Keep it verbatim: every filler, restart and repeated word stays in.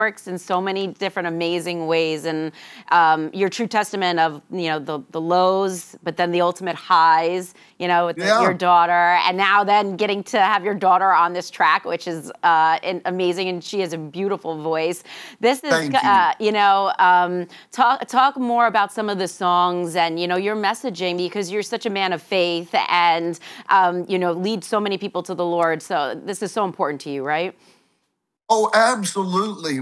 works in so many different amazing ways, and um, your true testament of, you know, the, the lows, but then the ultimate highs, you know, with Yeah. the, your daughter, and now then getting to have your daughter on this track, which is uh, amazing, and she has a beautiful voice. This is, Thank you. uh, you know, um, talk talk more about some of the songs and, you know, your messaging, because you're such a man of faith and, um, you know, lead so many people to the Lord. So this is so important to you, right? Oh, absolutely.